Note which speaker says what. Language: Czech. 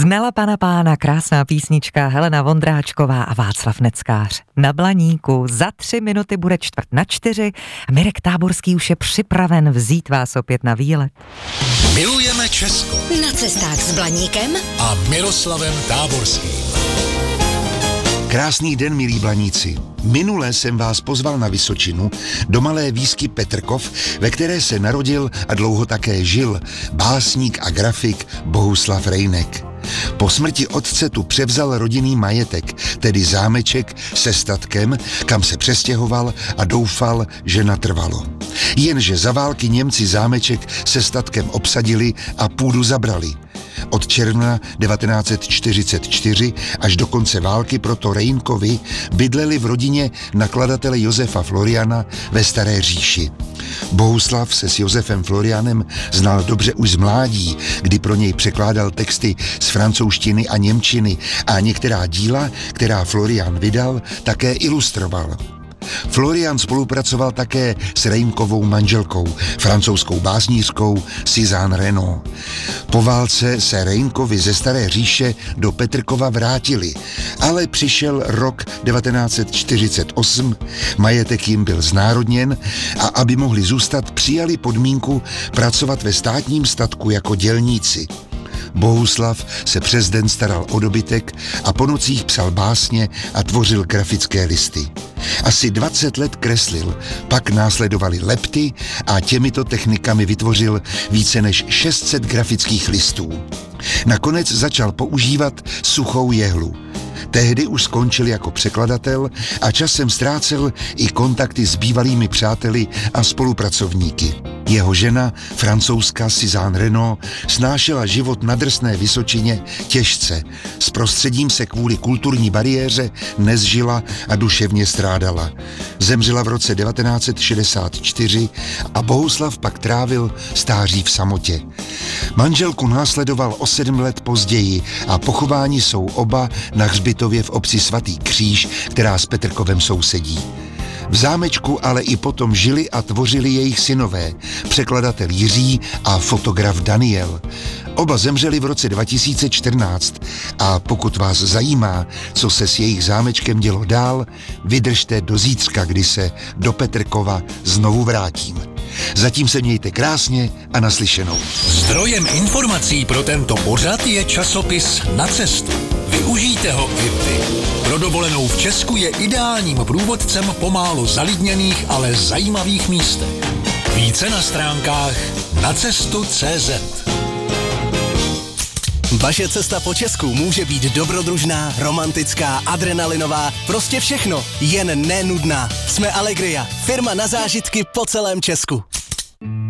Speaker 1: Znala pana pána, krásná písnička, Helena Vondráčková a Václav Neckář. Na Blaníku za 3 minuty bude 3:45 a Mirek Táborský už je připraven vzít vás opět na výlet.
Speaker 2: Milujeme Česko.
Speaker 3: Na cestách s Blaníkem
Speaker 2: A Miroslavem Táborským.
Speaker 4: Krásný den, milí Blaníci. Minule jsem vás pozval na Vysočinu do malé výsky Petrkov, ve které se narodil a dlouho také žil básník a grafik Bohuslav Rejnek. Po smrti otce tu převzal rodinný majetek, tedy zámeček se statkem, kam se přestěhoval a doufal, že natrvalo. Jenže za války Němci zámeček se statkem obsadili a půdu zabrali. Od června 1944 až do konce války proto Rejnkovi bydleli v rodině nakladatele Josefa Floriana ve Staré říši. Bohuslav se s Josefem Florianem znal dobře už z mládí, kdy pro něj překládal texty z francouzštiny a němčiny a některá díla, která Florian vydal, také ilustroval. Florian spolupracoval také s Rejnkovou manželkou, francouzskou básnířkou Suzanne Renaud. Po válce se Rejnkovi ze Staré říše do Petrkova vrátili, ale přišel rok 1948, majetek jim byl znárodněn a aby mohli zůstat, přijali podmínku pracovat ve státním statku jako dělníci. Bohuslav se přes den staral o dobytek a po nocích psal básně a tvořil grafické listy. Asi 20 let kreslil, pak následovaly lepty a těmito technikami vytvořil více než 600 grafických listů. Nakonec začal používat suchou jehlu. Tehdy už skončil jako překladatel a časem ztrácel i kontakty s bývalými přáteli a spolupracovníky. Jeho žena, francouzská Suzanne Renaud, snášela život na drsné Vysočině těžce. S prostředím se kvůli kulturní bariéře nezžila a duševně strádala. Zemřela v roce 1964 a Bohuslav pak trávil stáří v samotě. Manželku následoval o 7 let později a pochováni jsou oba na hřbitově v obci Svatý Kříž, která s Petrkovem sousedí. V zámečku ale i potom žili a tvořili jejich synové, překladatel Jiří a fotograf Daniel. Oba zemřeli v roce 2014 a pokud vás zajímá, co se s jejich zámečkem dělo dál, vydržte do zítřka, kdy se do Petrkova znovu vrátím. Zatím se mějte krásně a naslyšenou.
Speaker 2: Zdrojem informací pro tento pořad je časopis Na cestu. Využijte ho i vy. Pro dovolenou v Česku je ideálním průvodcem po málo zalidněných, ale zajímavých místech. Více na stránkách nacestu.cz.
Speaker 5: Vaše cesta po Česku může být dobrodružná, romantická, adrenalinová, prostě všechno, jen nenudná. Jsme Allegria, firma na zážitky po celém Česku.